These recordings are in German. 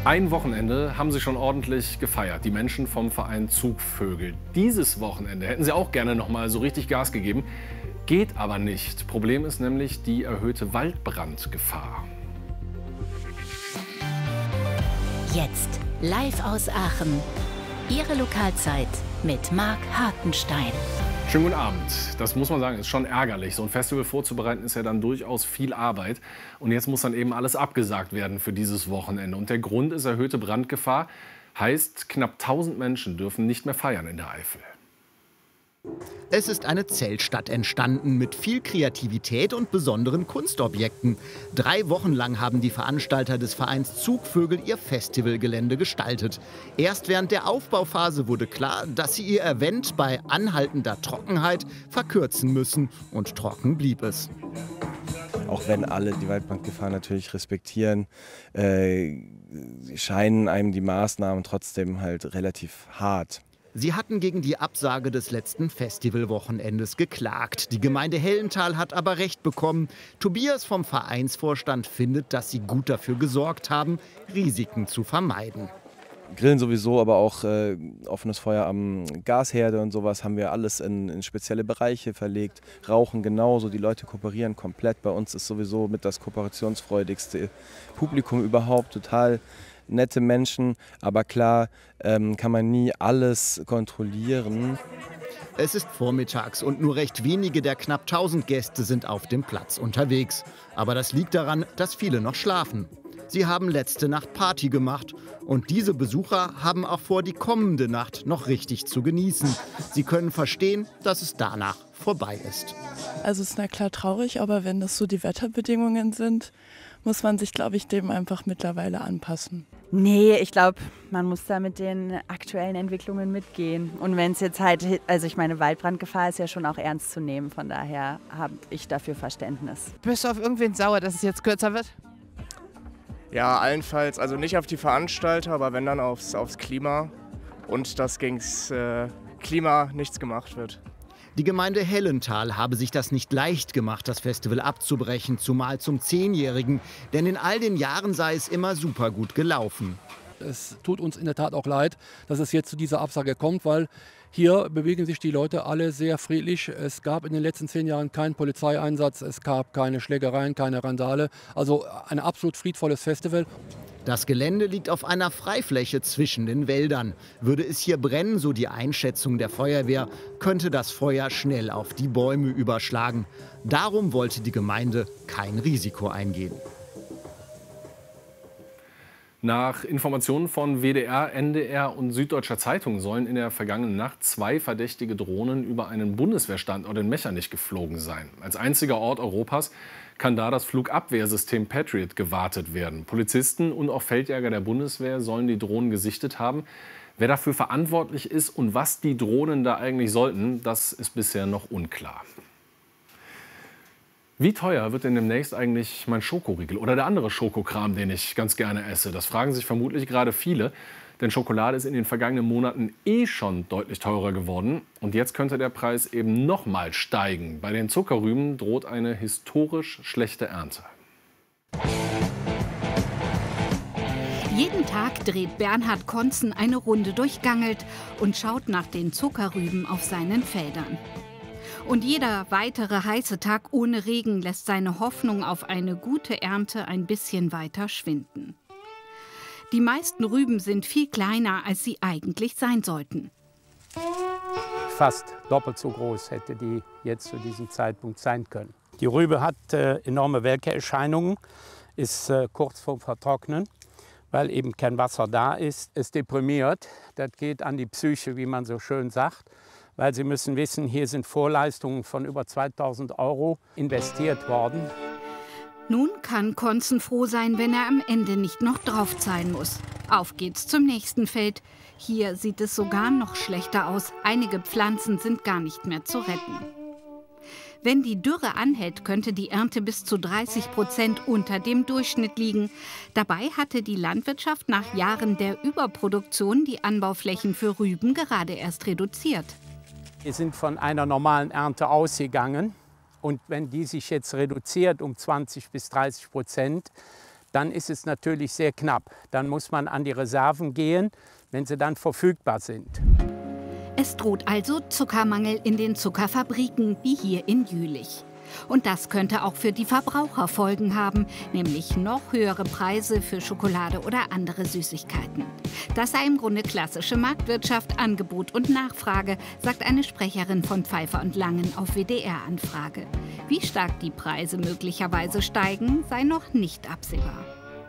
Ein Wochenende haben sie schon ordentlich gefeiert, die Menschen vom Verein Zugvögel. Dieses Wochenende hätten sie auch gerne noch mal so richtig Gas gegeben. Geht aber nicht. Problem ist nämlich die erhöhte Waldbrandgefahr. Jetzt live aus Aachen. Ihre Lokalzeit mit Marc Hartenstein. Schönen guten Abend. Das muss man sagen, ist schon ärgerlich. So ein Festival vorzubereiten ist ja dann durchaus viel Arbeit. Und jetzt muss dann eben alles abgesagt werden für dieses Wochenende. Und der Grund ist erhöhte Brandgefahr. Heißt, knapp 1000 Menschen dürfen nicht mehr feiern in der Eifel. Es ist eine Zeltstadt entstanden mit viel Kreativität und besonderen Kunstobjekten. 3 Wochen lang haben die Veranstalter des Vereins Zugvögel ihr Festivalgelände gestaltet. Erst während der Aufbauphase wurde klar, dass sie ihr Event bei anhaltender Trockenheit verkürzen müssen. Und trocken blieb es. Auch wenn alle die Waldbrandgefahr natürlich respektieren, scheinen einem die Maßnahmen trotzdem halt relativ hart. Sie hatten gegen die Absage des letzten Festivalwochenendes geklagt. Die Gemeinde Hellental hat aber Recht bekommen. Tobias vom Vereinsvorstand findet, dass sie gut dafür gesorgt haben, Risiken zu vermeiden. Grillen sowieso, aber auch offenes Feuer am Gasherde und sowas haben wir alles in spezielle Bereiche verlegt. Rauchen genauso, die Leute kooperieren komplett. Bei uns ist sowieso mit das kooperationsfreudigste Publikum überhaupt, total nette Menschen, aber klar kann man nie alles kontrollieren. Es ist vormittags und nur recht wenige der knapp 1000 Gäste sind auf dem Platz unterwegs. Aber das liegt daran, dass viele noch schlafen. Sie haben letzte Nacht Party gemacht und diese Besucher haben auch vor, die kommende Nacht noch richtig zu genießen. Sie können verstehen, dass es danach vorbei ist. Also es ist na klar traurig, aber wenn das so die Wetterbedingungen sind, muss man sich, glaube ich, dem einfach mittlerweile anpassen. Nee, ich glaube, man muss da mit den aktuellen Entwicklungen mitgehen. Und wenn es jetzt halt, also ich meine, Waldbrandgefahr ist ja schon auch ernst zu nehmen. Von daher habe ich dafür Verständnis. Bist du auf irgendwen sauer, dass es jetzt kürzer wird? Ja, allenfalls. Also nicht auf die Veranstalter, aber wenn dann aufs Klima. Und dass gegens Klima nichts gemacht wird. Die Gemeinde Hellental habe sich das nicht leicht gemacht, das Festival abzubrechen, zumal zum 10-Jährigen. Denn in all den Jahren sei es immer super gut gelaufen. Es tut uns in der Tat auch leid, dass es jetzt zu dieser Absage kommt, weil hier bewegen sich die Leute alle sehr friedlich. Es gab in den letzten 10 Jahren keinen Polizeieinsatz, es gab keine Schlägereien, keine Randale. Also ein absolut friedvolles Festival. Das Gelände liegt auf einer Freifläche zwischen den Wäldern. Würde es hier brennen, so die Einschätzung der Feuerwehr, könnte das Feuer schnell auf die Bäume überschlagen. Darum wollte die Gemeinde kein Risiko eingehen. Nach Informationen von WDR, NDR und Süddeutscher Zeitung sollen in der vergangenen Nacht 2 verdächtige Drohnen über einen Bundeswehrstandort in Mechernich geflogen sein. Als einziger Ort Europas kann da das Flugabwehrsystem Patriot gewartet werden. Polizisten und auch Feldjäger der Bundeswehr sollen die Drohnen gesichtet haben. Wer dafür verantwortlich ist und was die Drohnen da eigentlich sollten, das ist bisher noch unklar. Wie teuer wird denn demnächst eigentlich mein Schokoriegel oder der andere Schokokram, den ich ganz gerne esse? Das fragen sich vermutlich gerade viele. Denn Schokolade ist in den vergangenen Monaten schon deutlich teurer geworden. Und jetzt könnte der Preis eben noch mal steigen. Bei den Zuckerrüben droht eine historisch schlechte Ernte. Jeden Tag dreht Bernhard Konzen eine Runde durch Gangelt und schaut nach den Zuckerrüben auf seinen Feldern. Und jeder weitere heiße Tag ohne Regen lässt seine Hoffnung auf eine gute Ernte ein bisschen weiter schwinden. Die meisten Rüben sind viel kleiner, als sie eigentlich sein sollten. Fast doppelt so groß hätte die jetzt zu diesem Zeitpunkt sein können. Die Rübe hat enorme Welkerscheinungen, ist kurz vorm Vertrocknen, weil eben kein Wasser da ist. Es deprimiert, das geht an die Psyche, wie man so schön sagt. Weil Sie müssen wissen, hier sind Vorleistungen von über 2000 € investiert worden. Nun kann Konzen froh sein, wenn er am Ende nicht noch draufzahlen muss. Auf geht's zum nächsten Feld. Hier sieht es sogar noch schlechter aus. Einige Pflanzen sind gar nicht mehr zu retten. Wenn die Dürre anhält, könnte die Ernte bis zu 30% unter dem Durchschnitt liegen. Dabei hatte die Landwirtschaft nach Jahren der Überproduktion die Anbauflächen für Rüben gerade erst reduziert. Wir sind von einer normalen Ernte ausgegangen. Und wenn die sich jetzt reduziert um 20 bis 30%, dann ist es natürlich sehr knapp. Dann muss man an die Reserven gehen, wenn sie dann verfügbar sind. Es droht also Zuckermangel in den Zuckerfabriken, wie hier in Jülich. Und das könnte auch für die Verbraucher Folgen haben, nämlich noch höhere Preise für Schokolade oder andere Süßigkeiten. Das sei im Grunde klassische Marktwirtschaft, Angebot und Nachfrage, sagt eine Sprecherin von Pfeiffer und Langen auf WDR-Anfrage. Wie stark die Preise möglicherweise steigen, sei noch nicht absehbar.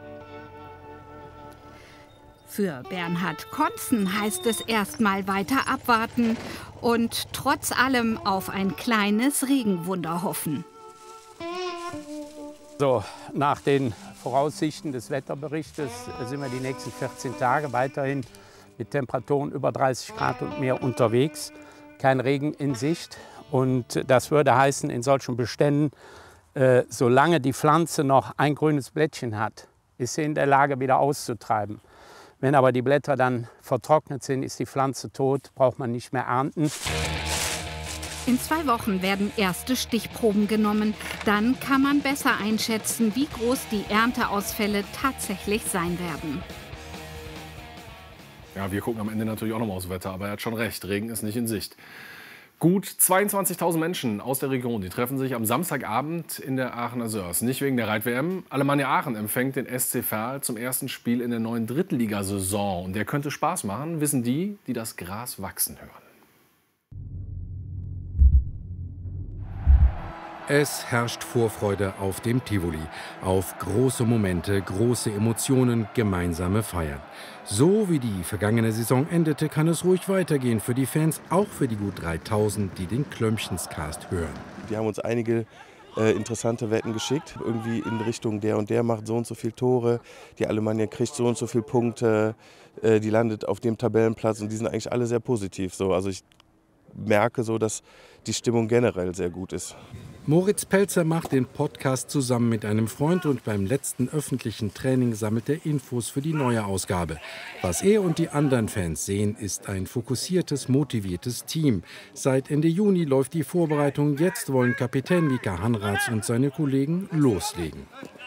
Für Bernhard Konzen heißt es erstmal weiter abwarten und trotz allem auf ein kleines Regenwunder hoffen. So, nach den Voraussichten des Wetterberichtes sind wir die nächsten 14 Tage weiterhin mit Temperaturen über 30 Grad und mehr unterwegs. Kein Regen in Sicht. Und das würde heißen, in solchen Beständen, solange die Pflanze noch ein grünes Blättchen hat, ist sie in der Lage, wieder auszutreiben. Wenn aber die Blätter dann vertrocknet sind, ist die Pflanze tot, braucht man nicht mehr ernten. In 2 Wochen werden erste Stichproben genommen. Dann kann man besser einschätzen, wie groß die Ernteausfälle tatsächlich sein werden. Ja, wir gucken am Ende natürlich auch noch mal aufs Wetter, aber er hat schon recht, Regen ist nicht in Sicht. Gut 22.000 Menschen aus der Region, die treffen sich am Samstagabend in der Aachener Sörs. Nicht wegen der Reit-WM. Alemannia Aachen empfängt den SC Verl zum ersten Spiel in der neuen Drittligasaison. Und der könnte Spaß machen, wissen die, die das Gras wachsen hören. Es herrscht Vorfreude auf dem Tivoli, auf große Momente, große Emotionen, gemeinsame Feiern. So wie die vergangene Saison endete, kann es ruhig weitergehen für die Fans, auch für die gut 3000, die den Klömpchenscast hören. Die haben uns einige interessante Wetten geschickt, irgendwie in Richtung der und der macht so und so viele Tore, die Alemannia kriegt so und so viele Punkte, die landet auf dem Tabellenplatz und die sind eigentlich alle sehr positiv. So. Also ich merke so, dass die Stimmung generell sehr gut ist. Moritz Pelzer macht den Podcast zusammen mit einem Freund und beim letzten öffentlichen Training sammelt er Infos für die neue Ausgabe. Was er und die anderen Fans sehen, ist ein fokussiertes, motiviertes Team. Seit Ende Juni läuft die Vorbereitung. Jetzt wollen Kapitän Mika Hanraths und seine Kollegen loslegen.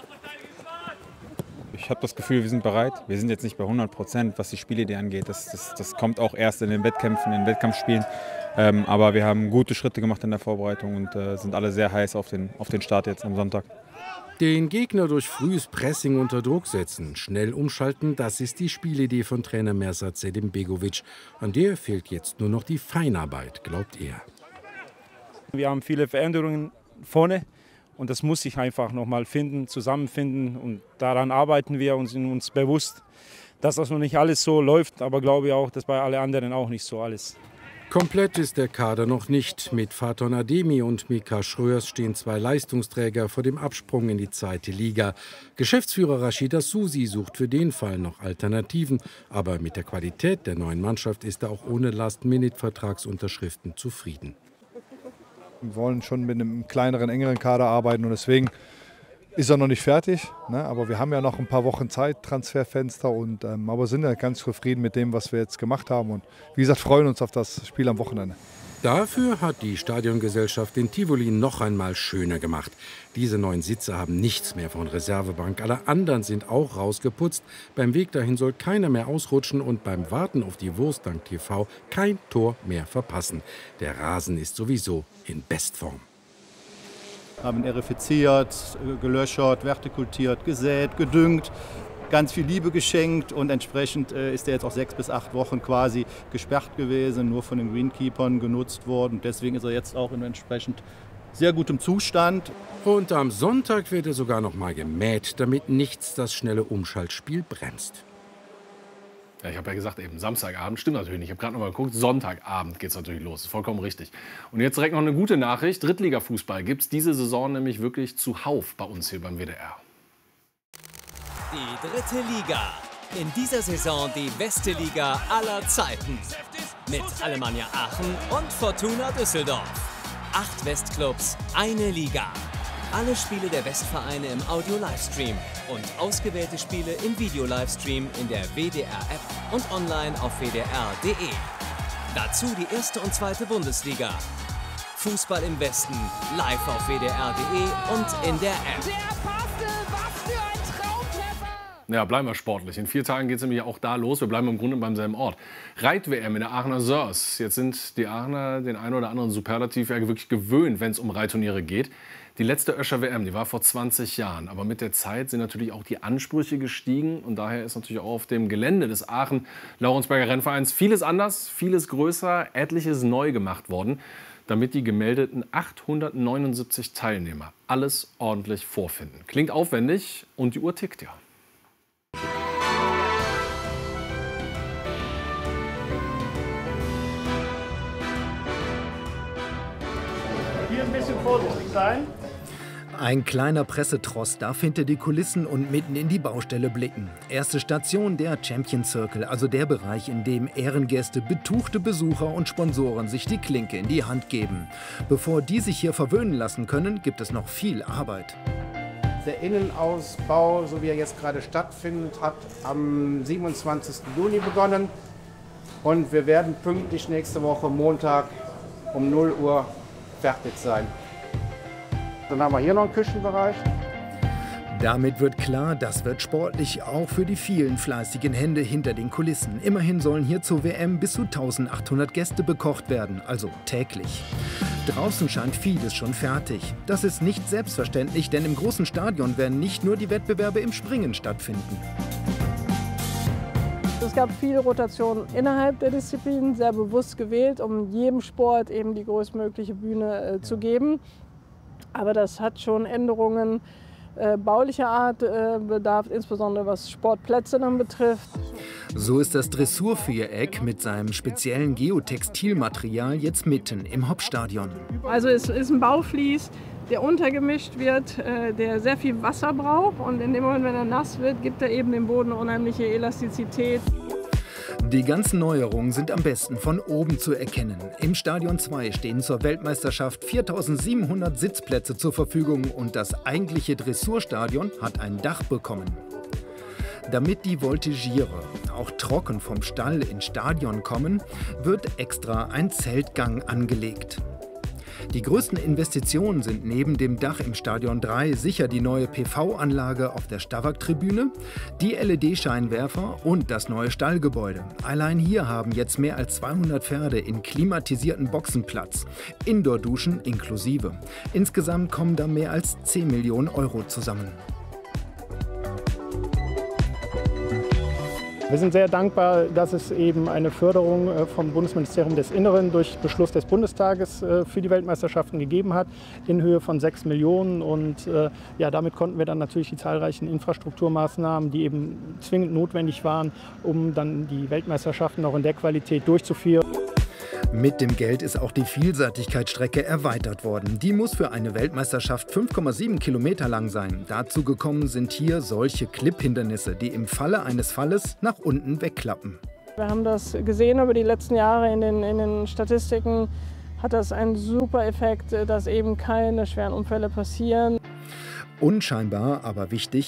Ich habe das Gefühl, wir sind bereit. Wir sind jetzt nicht bei 100%, was die Spielidee angeht. Das kommt auch erst in den Wettkämpfen, in den Wettkampfspielen. Aber wir haben gute Schritte gemacht in der Vorbereitung und sind alle sehr heiß auf den Start jetzt am Sonntag. Den Gegner durch frühes Pressing unter Druck setzen, schnell umschalten, das ist die Spielidee von Trainer Mersat Sedimbegovic. An der fehlt jetzt nur noch die Feinarbeit, glaubt er. Wir haben viele Veränderungen vorne. Und das muss sich einfach noch mal finden, zusammenfinden. Und daran arbeiten wir und sind uns bewusst, dass das noch nicht alles so läuft. Aber glaube ich auch, dass bei allen anderen auch nicht so alles. Komplett ist der Kader noch nicht. Mit Faton Ademi und Mika Schröers stehen 2 Leistungsträger vor dem Absprung in die 2. Liga. Geschäftsführer Rashida Susi sucht für den Fall noch Alternativen. Aber mit der Qualität der neuen Mannschaft ist er auch ohne Last-Minute-Vertragsunterschriften zufrieden. Wir wollen schon mit einem kleineren, engeren Kader arbeiten und deswegen ist er noch nicht fertig. Ne? Aber wir haben ja noch ein paar Wochen Zeit, Transferfenster, aber sind ja ganz zufrieden mit dem, was wir jetzt gemacht haben. Und wie gesagt, freuen uns auf das Spiel am Wochenende. Dafür hat die Stadiongesellschaft den Tivoli noch einmal schöner gemacht. Diese neuen Sitze haben nichts mehr von Reservebank. Alle anderen sind auch rausgeputzt. Beim Weg dahin soll keiner mehr ausrutschen und beim Warten auf die Wurst dank TV kein Tor mehr verpassen. Der Rasen ist sowieso in Bestform. Haben erifiziert, gelöchert, vertikultiert, gesät, gedüngt. Ganz viel Liebe geschenkt und entsprechend ist er jetzt auch 6 bis 8 Wochen quasi gesperrt gewesen, nur von den Greenkeepern genutzt worden. Deswegen ist er jetzt auch in entsprechend sehr gutem Zustand. Und am Sonntag wird er sogar noch mal gemäht, damit nichts das schnelle Umschaltspiel bremst. Ja, ich habe ja gesagt eben, Samstagabend, stimmt natürlich nicht. Ich habe gerade noch mal geguckt, Sonntagabend geht es natürlich los. Ist vollkommen richtig. Und jetzt direkt noch eine gute Nachricht. Drittliga-Fußball gibt es diese Saison nämlich wirklich zuhauf bei uns hier beim WDR. Die 3. Liga. In dieser Saison die beste Liga aller Zeiten. Mit Alemannia Aachen und Fortuna Düsseldorf. 8 Westclubs, eine Liga. Alle Spiele der Westvereine im Audio-Livestream und ausgewählte Spiele im Video-Livestream in der WDR-App und online auf wdr.de. Dazu die 1. und 2. Bundesliga. Fußball im Westen, live auf wdr.de und in der App. Der Pastel, was für ein Traumtest Ja, bleiben wir sportlich. In 4 Tagen geht es nämlich auch da los. Wir bleiben im Grunde beim selben Ort. Reit-WM in der Aachener Sörs. Jetzt sind die Aachener den einen oder anderen Superlativ ja wirklich gewöhnt, wenn es um Reitturniere geht. Die letzte Öscher WM, die war vor 20 Jahren. Aber mit der Zeit sind natürlich auch die Ansprüche gestiegen. Und daher ist natürlich auch auf dem Gelände des Aachen-Laurensberger Rennvereins vieles anders, vieles größer, etliches neu gemacht worden, damit die gemeldeten 879 Teilnehmer alles ordentlich vorfinden. Klingt aufwendig und die Uhr tickt ja. Hier ein bisschen vorsichtig sein. Ein kleiner Pressetross darf hinter die Kulissen und mitten in die Baustelle blicken. Erste Station der Champion Circle, also der Bereich, in dem Ehrengäste, betuchte Besucher und Sponsoren sich die Klinke in die Hand geben. Bevor die sich hier verwöhnen lassen können, gibt es noch viel Arbeit. Der Innenausbau, so wie er jetzt gerade stattfindet, hat am 27. Juni begonnen. Und wir werden pünktlich nächste Woche Montag um 0 Uhr fertig sein. Dann haben wir hier noch einen Küchenbereich. Damit wird klar, das wird sportlich auch für die vielen fleißigen Hände hinter den Kulissen. Immerhin sollen hier zur WM bis zu 1800 Gäste bekocht werden, also täglich. Draußen scheint vieles schon fertig. Das ist nicht selbstverständlich, denn im großen Stadion werden nicht nur die Wettbewerbe im Springen stattfinden. Es gab viel Rotation innerhalb der Disziplinen, sehr bewusst gewählt, um jedem Sport eben die größtmögliche Bühne zu geben. Aber das hat schon Änderungen baulicher Art bedarf, insbesondere was Sportplätze dann betrifft. So ist das Dressurviereck mit seinem speziellen Geotextilmaterial jetzt mitten im Hauptstadion. Also es ist ein Bauflies, der untergemischt wird, der sehr viel Wasser braucht. Und in dem Moment, wenn er nass wird, gibt er eben dem Boden eine unheimliche Elastizität. Die ganzen Neuerungen sind am besten von oben zu erkennen. Im Stadion 2 stehen zur Weltmeisterschaft 4.700 Sitzplätze zur Verfügung und das eigentliche Dressurstadion hat ein Dach bekommen. Damit die Voltigierer auch trocken vom Stall ins Stadion kommen, wird extra ein Zeltgang angelegt. Die größten Investitionen sind neben dem Dach im Stadion 3 sicher die neue PV-Anlage auf der Stavak-Tribüne, die LED-Scheinwerfer und das neue Stallgebäude. Allein hier haben jetzt mehr als 200 Pferde in klimatisierten Boxen Platz, Indoor-Duschen inklusive. Insgesamt kommen da mehr als 10 Millionen Euro zusammen. Wir sind sehr dankbar, dass es eben eine Förderung vom Bundesministerium des Inneren durch Beschluss des Bundestages für die Weltmeisterschaften gegeben hat, in Höhe von 6 Millionen. Und ja, damit konnten wir dann natürlich die zahlreichen Infrastrukturmaßnahmen, die eben zwingend notwendig waren, um dann die Weltmeisterschaften auch in der Qualität durchzuführen. Mit dem Geld ist auch die Vielseitigkeitsstrecke erweitert worden. Die muss für eine Weltmeisterschaft 5,7 Kilometer lang sein. Dazu gekommen sind hier solche Clip-Hindernisse, die im Falle eines Falles nach unten wegklappen. Wir haben das gesehen über die letzten Jahre in den Statistiken, hat das einen super Effekt, dass eben keine schweren Unfälle passieren. Unscheinbar, aber wichtig,